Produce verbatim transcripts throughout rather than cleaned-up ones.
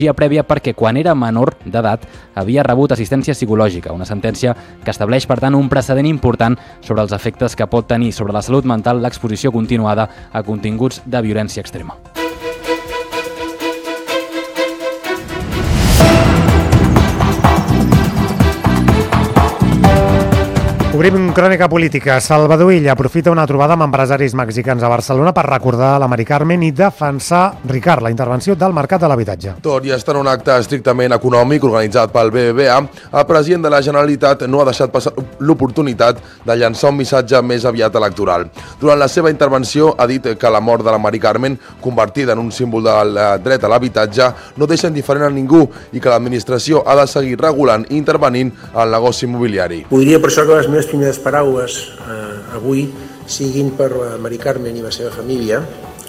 prèvia perquè quan era menor d'edat havia rebut assistència psicològica, una sentència que estableix, per tant, un precedent important sobre els efectes que pot tenir sobre la salut mental l'exposició continuada a continguts de violència extrema. Obrim crònica política. Salvador Illa aprofita una trobada amb empresaris mexicans a Barcelona per recordar la Mari Carmen i defensar, Ricard, la intervenció del mercat de l'habitatge. Tot i estar en un acte estrictament econòmic organitzat pel B B V A, el president de la Generalitat no ha deixat passar l'oportunitat de llançar un missatge més aviat electoral. Durant la seva intervenció ha dit que la mort de la Mari Carmen, convertida en un símbol del dret a l'habitatge, no deixa indiferent a ningú i que l'administració ha de seguir regulant i intervenint al negoci immobiliari. Ho diria per això que les meves primeres paraules eh, avui siguin per la Mari Carmen i la seva família.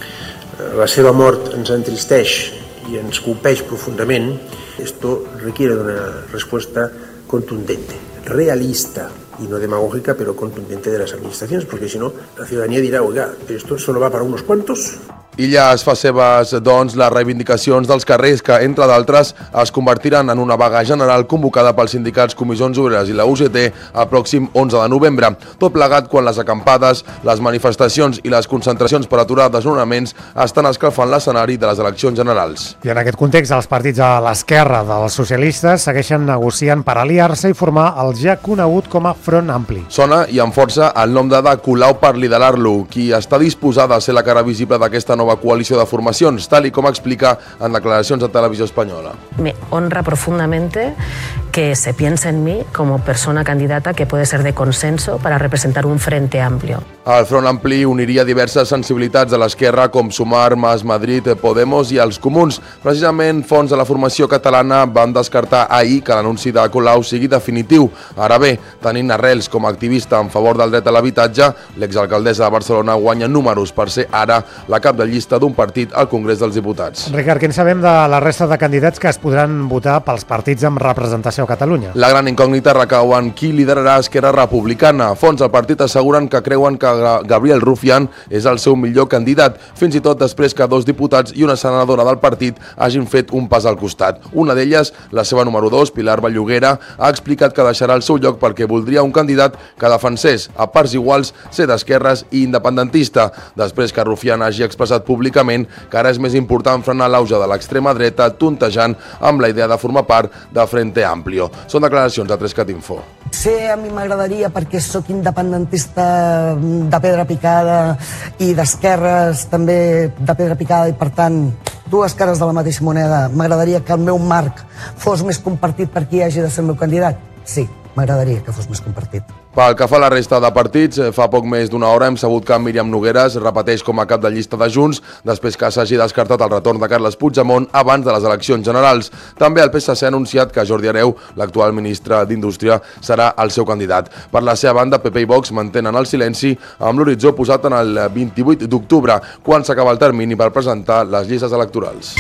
Eh, la seva mort ens entristeix i ens colpeix profundament. Esto requiere de una respuesta contundente, realista y no demagógica, pero contundente de las administraciones, porque si no, la ciudadanía dirá, oiga, esto solo va para unos cuantos. Illa es fa seves, doncs, les reivindicacions dels carrers que, entre d'altres, es convertiran en una vaga general convocada pels sindicats Comissions Obreres i la U G T el pròxim onze de novembre. Tot plegat quan les acampades, les manifestacions i les concentracions per aturar desnonaments estan escalfant l'escenari de les eleccions generals. I en aquest context, els partits a l'esquerra dels socialistes segueixen negociant per aliar-se i formar el ja conegut com a Front Ampli. Sona i amb força el nom d'Ada Colau per liderar-lo, qui està disposada a ser la cara visible d'aquesta nova coalició de formacions, tal y como explica en declaracions a Televisió Espanyola. Me honra profundamente que se piense en mí como persona candidata que puede ser de consenso para representar un frente amplio. El Front Ampli uniria diverses sensibilitats de l'esquerra com Sumar, Mas, Madrid, Podemos i els Comuns. Precisament, fonts de la formació catalana van descartar ahir que l'anunci de Colau sigui definitiu. Ara bé, tenint arrels com a activista en favor del dret a l'habitatge, l'exalcaldessa de Barcelona guanya números per ser ara la cap de llista d'un partit al Congrés dels Diputats. Ricard, què en sabem de la resta de candidats que es podran votar pels partits amb representació a Catalunya? La gran incògnita recau en qui liderarà Esquerra Republicana. Fons del partit asseguren que creuen que Gabriel Rufián és el seu millor candidat, fins i tot després que dos diputats i una senadora del partit hagin fet un pas al costat. Una d'elles, la seva número dos, Pilar Vallhuguera, ha explicat que deixarà el seu lloc perquè voldria un candidat que defensés a parts iguals ser d'esquerres i independentista, després que Rufián hagi expressat públicament que ara és més important frenar l'auge de l'extrema dreta tontejant amb la idea de formar part de Frente Amplio. Són declaracions de tres cat info. Sí, a mi m'agradaria perquè sóc independentista de pedra picada i d'esquerres també de pedra picada i per tant dues cares de la mateixa moneda. M'agradaria que el meu marc fos més compartit per qui hagi de ser el meu candidat? Sí, m'agradaria que fos més compartit. Pel que fa a la resta de partits, fa poc més d'una hora hem sabut que Míriam Nogueras repeteix com a cap de llista de Junts després que s'hagi descartat el retorn de Carles Puigdemont abans de les eleccions generals. També el P S C ha anunciat que Jordi Hereu, l'actual ministre d'Indústria, serà el seu candidat. Per la seva banda, P P i Vox mantenen el silenci amb l'horitzó posat en el vint-i-vuit d'octubre, quan s'acaba el termini per presentar les llistes electorals.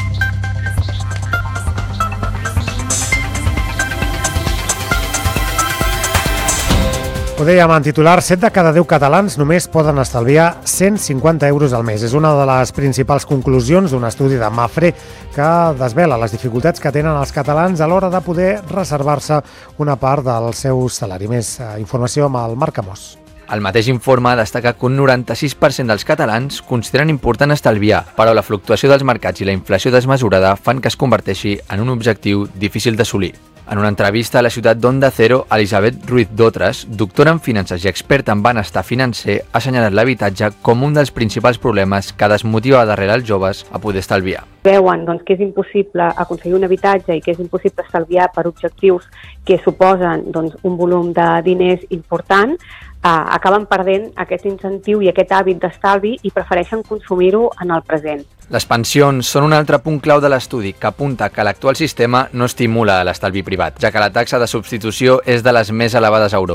Ho dèiem en titular, set de cada deu catalans només poden estalviar cent cinquanta euros al mes. És una de les principals conclusions d'un estudi de Mafre que desvela les dificultats que tenen els catalans a l'hora de poder reservar-se una part del seu salari. Més informació amb el Marc Amós. El mateix informe destaca que un noranta-sis per cent dels catalans consideren important estalviar, però la fluctuació dels mercats i la inflació desmesurada fan que es converteixi en un objectiu difícil d'assolir. En una entrevista a la ciutat d'Onda Cero, Elisabet Ruiz Dotres, doctora en finances i experta en benestar financer, ha assenyalat l'habitatge com un dels principals problemes que desmotiva darrere els joves a poder estalviar. Veuen doncs, que és impossible aconseguir un habitatge i que és impossible estalviar per objectius que suposen doncs, un volum de diners important, eh, acaben perdent aquest incentiu i aquest hàbit d'estalvi i prefereixen consumir-ho en el present. Les pensions són un altre punt clau de l'estudi que apunta que l'actual sistema no estimula l'estalvi privat, ja que la taxa de substitució és de les més elevades a Europa.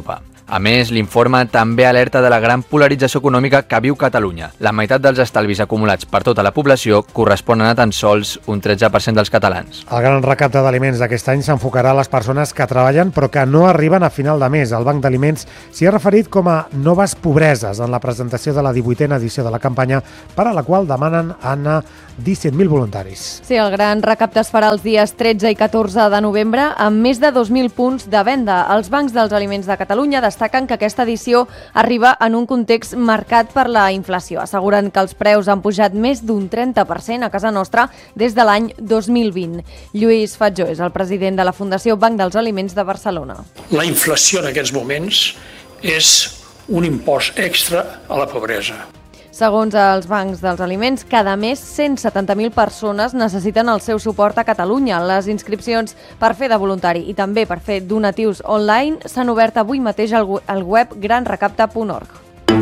A més, l'informe també alerta de la gran polarització econòmica que viu Catalunya. La meitat dels estalvis acumulats per tota la població corresponen a tan sols un tretze per cent dels catalans. El gran recapte d'aliments d'aquest any s'enfocarà a les persones que treballen però que no arriben a final de mes. El Banc d'Aliments s'hi ha referit com a noves pobreses en la presentació de la divuitena edició de la campanya, per a la qual demanen anar disset mil voluntaris. Sí, el gran recapte es farà els dies tretze i catorze de novembre amb més de dos mil punts de venda. Els bancs dels aliments de Catalunya destaquen que aquesta edició arriba en un context marcat per la inflació. Asseguren que els preus han pujat més d'un trenta per cent a casa nostra des de l'any dos mil vint. Lluís Fatjó és el president de la Fundació Banc dels Aliments de Barcelona. La inflació en aquests moments és un impost extra a la pobresa. Segons els bancs dels aliments, cada mes cent setanta mil persones necessiten el seu suport a Catalunya. Les inscripcions per fer de voluntari i també per fer donatius online s'han obert avui mateix al web gran recapte punt org.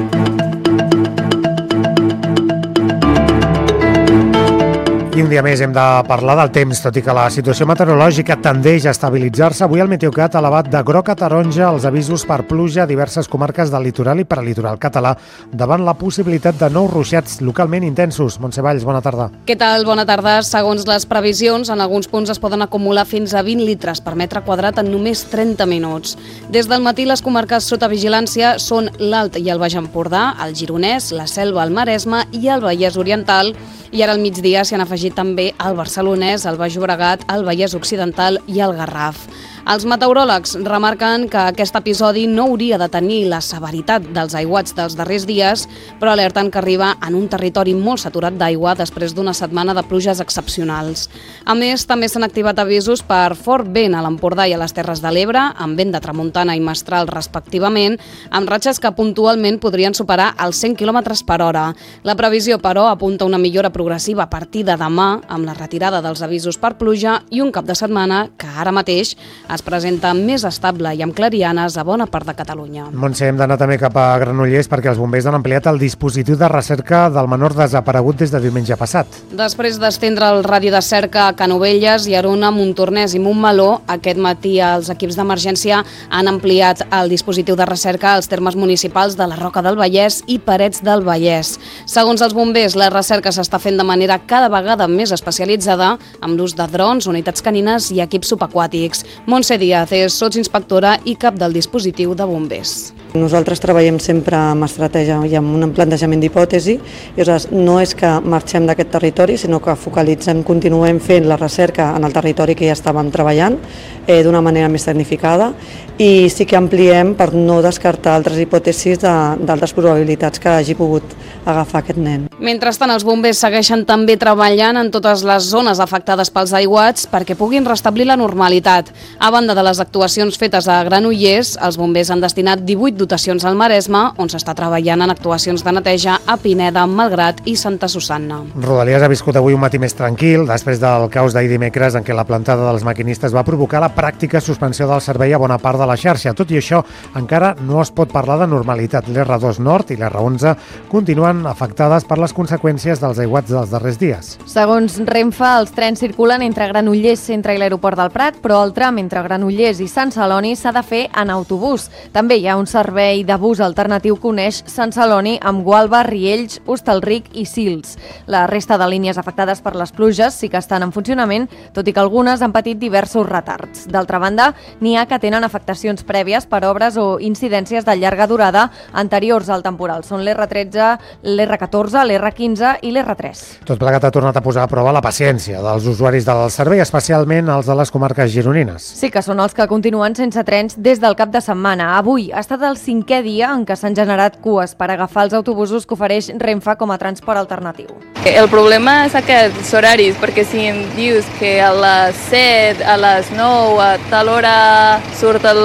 I un dia més hem de parlar del temps, tot i que la situació meteorològica tendeix a estabilitzar-se. Avui el Meteocat ha elevat de groc a taronja els avisos per pluja a diverses comarques del litoral i prelitoral català davant la possibilitat de nous ruixats localment intensos. Montse Valls, bona tarda. Què tal? Bona tarda. Segons les previsions, en alguns punts es poden acumular fins a vint litres per metre quadrat en només trenta minuts. Des del matí les comarques sota vigilància són l'Alt i el Baix Empordà, el Gironès, la Selva, el Maresme i el Vallès Oriental, i ara al migdia s'hi han afegit també el Barcelonès, el Baix Llobregat, el Vallès Occidental i el Garraf. Els meteoròlegs remarquen que aquest episodi no hauria de tenir la severitat dels aiguats dels darrers dies, però alerten que arriba en un territori molt saturat d'aigua després d'una setmana de pluges excepcionals. A més, també s'han activat avisos per fort vent a l'Empordà i a les Terres de l'Ebre, amb vent de tramuntana i mestral respectivament, amb ratxes que puntualment podrien superar els cent quilòmetres per hora. La previsió, però, apunta una millora progressiva a partir de demà, amb la retirada dels avisos per pluja i un cap de setmana que ara mateix es presenta més estable i amb clarianes a bona part de Catalunya. Montse, hem d'anar també cap a Granollers perquè els bombers han ampliat el dispositiu de recerca del menor desaparegut des de diumenge passat. Després d'estendre el radi de cerca a Canovelles, Llerona, Montornès i Montmeló, aquest matí els equips d'emergència han ampliat el dispositiu de recerca als termes municipals de la Roca del Vallès i Parets del Vallès. Segons els bombers, la recerca s'està fent de manera cada vegada més especialitzada, amb l'ús de drons, unitats canines i equips subaquàtics. Montse Díaz és sotsinspectora i cap del dispositiu de bombers. Nosaltres treballem sempre amb estratègia i amb un plantejament d'hipòtesi, i aleshores no és que marxem d'aquest territori, sinó que focalitzem, continuem fent la recerca en el territori que ja estàvem treballant eh, d'una manera més tecnificada, i sí que ampliem per no descartar altres hipòtesis d'altres probabilitats que hagi pogut agafar aquest nen. Mentrestant, els bombers segueixen també treballant en totes les zones afectades pels aiguats perquè puguin restablir la normalitat. A banda de les actuacions fetes a Granollers, els bombers han destinat divuit dotacions al Maresme, on s'està treballant en actuacions de neteja a Pineda, Malgrat i Santa Susanna. Rodalies ha viscut avui un matí més tranquil després del caos d'ahir dimecres en què la plantada dels maquinistes va provocar la pràctica suspensió del servei a bona part de la xarxa. Tot i això, encara no es pot parlar de normalitat. l'R dos Nord i l'R onze continuen afectades per les conseqüències dels aiguats dels darrers dies. Segons Renfe, els trens circulen entre Granollers Centre i l'aeroport del Prat, però el tram entre Granollers i Sant Celoni s'ha de fer en autobús. També hi ha un servei de bus alternatiu que uneix Sant Celoni amb Gualba, Riells, Hostalric i Sils. La resta de línies afectades per les pluges sí que estan en funcionament, tot i que algunes han patit diversos retards. D'altra banda, n'hi ha que tenen afectacions prèvies per obres o incidències de llarga durada anteriors al temporal. Són l'R tretze, l'R catorze, l'R quinze i l'R tres. Tot plegat ha tornat a posar a prova la paciència dels usuaris del servei, especialment els de les comarques gironines. Sí que són els que continuen sense trens des del cap de setmana. Avui ha estat el cinquè dia en què s'han generat cues per agafar els autobusos que ofereix Renfe com a transport alternatiu. El problema és aquests horaris, perquè si em dius que a les set, a les nou, a tal hora surt el,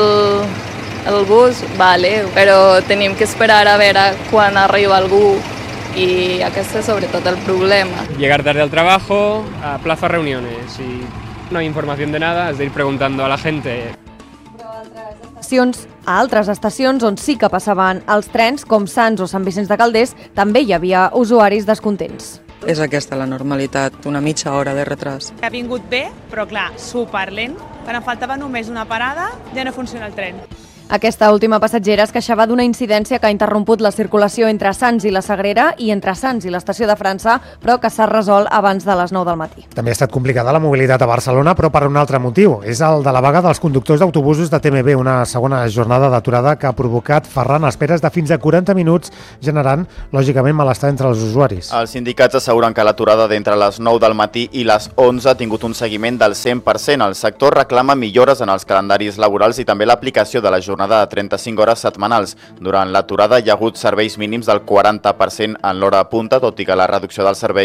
el bus, vale, però tenim que esperar a veure quan arriba algú, y aquest és sobretot el problema. Llegar tarde al trabajo, a plaza reuniones y no hay información de nada, has de ir preguntando a la gente. A altres estacions on sí que passaven els trens, com Sants o Sant Vicenç de Calders, també hi havia usuaris descontents. És aquesta la normalitat, una mitja hora de retras. Ha vingut bé, però clar, superlent. Quan em faltava només una parada, ja no funciona el tren. Aquesta última passatgera es queixava d'una incidència que ha interromput la circulació entre Sants i la Sagrera i entre Sants i l'estació de França, però que s'ha resolt abans de les nou del matí. També ha estat complicada la mobilitat a Barcelona, però per un altre motiu. És el de la vaga dels conductors d'autobusos de T M B, una segona jornada d'aturada que ha provocat ferrant esperes de fins a quaranta minuts, generant, lògicament, malestar entre els usuaris. Els sindicats asseguren que l'aturada d'entre les nou del matí i les onze ha tingut un seguiment del cent per cent. El sector reclama millores en els calendaris laborals i també l'aplicació de la jornada de trenta-cinc hores setmanals. Durant l'aturada hi ha hagut serveis mínims del quaranta per cent en l'hora punta, tot i que la reducció del servei